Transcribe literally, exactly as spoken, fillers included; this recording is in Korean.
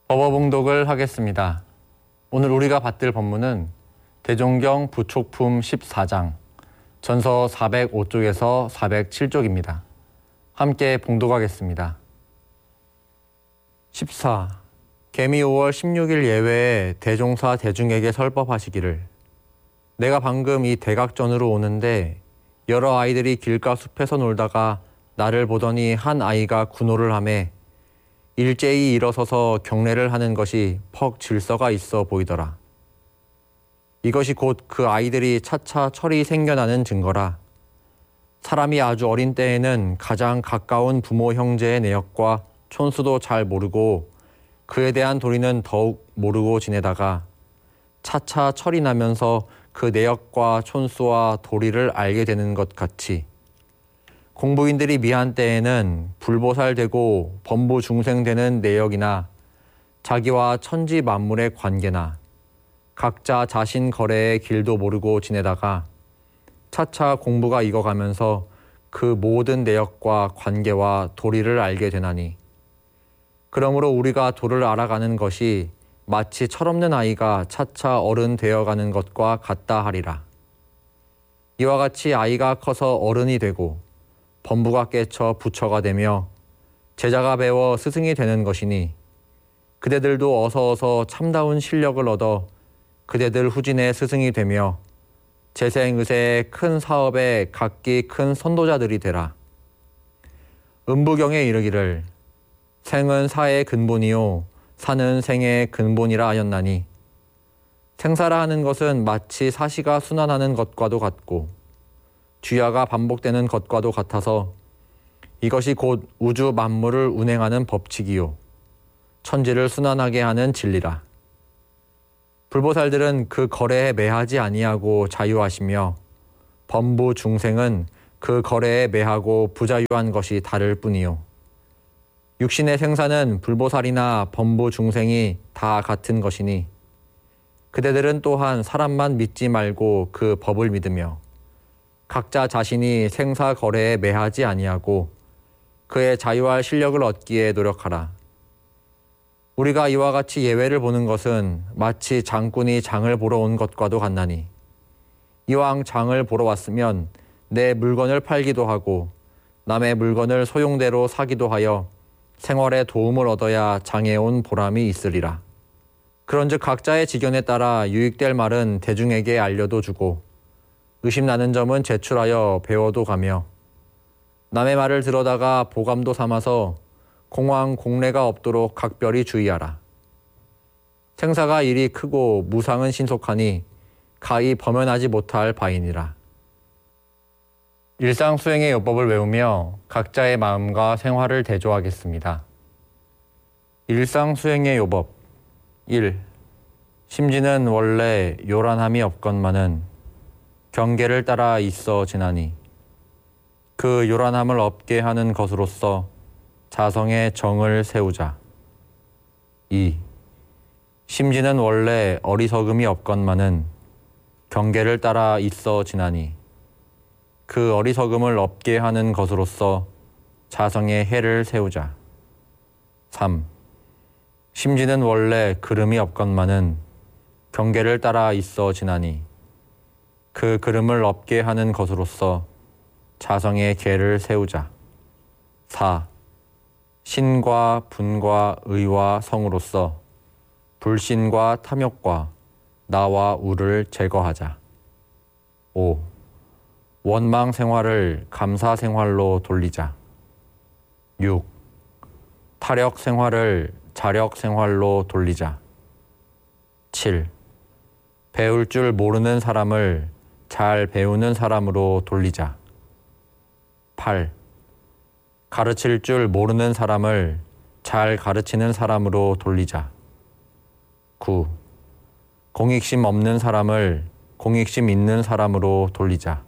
법어봉독을 하겠습니다. 오늘 우리가 받들 법문은 대종경 부촉품 십사 장, 전서 사백오 쪽에서 사백칠 쪽입니다. 함께 봉독하겠습니다. 십사. 개미 오월 십육일 예외에 대종사 대중에게 설법하시기를. 내가 방금 이 대각전으로 오는데 여러 아이들이 길가 숲에서 놀다가 나를 보더니 한 아이가 군호를 하매 일제히 일어서서 경례를 하는 것이 퍽 질서가 있어 보이더라. 이것이 곧 그 아이들이 차차 철이 생겨나는 증거라. 사람이 아주 어린 때에는 가장 가까운 부모 형제의 내역과 촌수도 잘 모르고 그에 대한 도리는 더욱 모르고 지내다가 차차 철이 나면서 그 내역과 촌수와 도리를 알게 되는 것 같이 공부인들이 미한 때에는 불보살 되고 범부 중생 되는 내역이나 자기와 천지 만물의 관계나 각자 자신 거래의 길도 모르고 지내다가 차차 공부가 익어가면서 그 모든 내역과 관계와 도리를 알게 되나니, 그러므로 우리가 도를 알아가는 것이 마치 철없는 아이가 차차 어른 되어가는 것과 같다 하리라. 이와 같이 아이가 커서 어른이 되고 범부가 깨쳐 부처가 되며 제자가 배워 스승이 되는 것이니, 그대들도 어서 어서 참다운 실력을 얻어 그대들 후진의 스승이 되며 재생의세의 큰 사업에 각기 큰 선도자들이 되라. 음부경에 이르기를 생은 사의 근본이요 사는 생의 근본이라 하였나니, 생사라 하는 것은 마치 사시가 순환하는 것과도 같고 주야가 반복되는 것과도 같아서 이것이 곧 우주 만물을 운행하는 법칙이요 천지를 순환하게 하는 진리라. 불보살들은 그 거래에 매하지 아니하고 자유하시며 범부 중생은 그 거래에 매하고 부자유한 것이 다를 뿐이요 육신의 생사는 불보살이나 범부 중생이 다 같은 것이니, 그대들은 또한 사람만 믿지 말고 그 법을 믿으며 각자 자신이 생사 거래에 매하지 아니하고 그의 자유할 실력을 얻기에 노력하라. 우리가 이와 같이 예외를 보는 것은 마치 장꾼이 장을 보러 온 것과도 같나니, 이왕 장을 보러 왔으면 내 물건을 팔기도 하고 남의 물건을 소용대로 사기도 하여 생활에 도움을 얻어야 장에 온 보람이 있으리라. 그런즉 각자의 지견에 따라 유익될 말은 대중에게 알려도 주고 의심나는 점은 제출하여 배워도 가며 남의 말을 들어다가 보감도 삼아서 공황 공례가 없도록 각별히 주의하라. 생사가 일이 크고 무상은 신속하니 가히 범연하지 못할 바이니라. 일상 수행의 요법을 외우며 각자의 마음과 생활을 대조하겠습니다. 일상 수행의 요법. 일. 심지는 원래 요란함이 없건만은 경계를 따라 있어 지나니, 그 요란함을 없게 하는 것으로서 자성의 정을 세우자. 이. 심지는 원래 어리석음이 없건만은 경계를 따라 있어 지나니, 그 어리석음을 없게 하는 것으로서 자성의 해를 세우자. 삼. 심지는 원래 그름이 없건만은 경계를 따라 있어 지나니, 그 그름을 없게 하는 것으로서 자성의 계를 세우자. 사. 신과 분과 의와 성으로서 불신과 탐욕과 나와 우를 제거하자. 오. 원망 생활을 감사 생활로 돌리자. 육. 타력 생활을 자력 생활로 돌리자. 칠. 배울 줄 모르는 사람을 잘 배우는 사람으로 돌리자. 팔. 가르칠 줄 모르는 사람을 잘 가르치는 사람으로 돌리자. 구. 공익심 없는 사람을 공익심 있는 사람으로 돌리자.